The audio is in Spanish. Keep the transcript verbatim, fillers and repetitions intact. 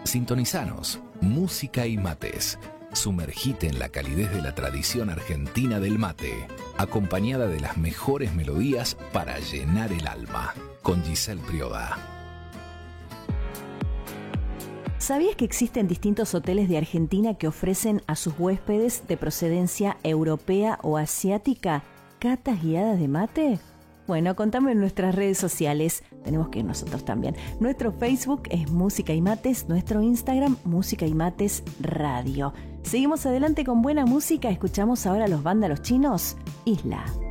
Sintonizanos, Música y Mates. Sumergite en la calidez de la tradición argentina del mate, acompañada de las mejores melodías para llenar el alma. Con Giselle Prioda. ¿Sabías que existen distintos hoteles de Argentina que ofrecen a sus huéspedes de procedencia europea o asiática catas guiadas de mate? Bueno, contame en nuestras redes sociales. Tenemos que ir nosotros también. Nuestro Facebook es Música y Mates, nuestro Instagram Música y Mates Radio. Seguimos adelante con buena música. Escuchamos ahora a los vándalos chinos, Isla.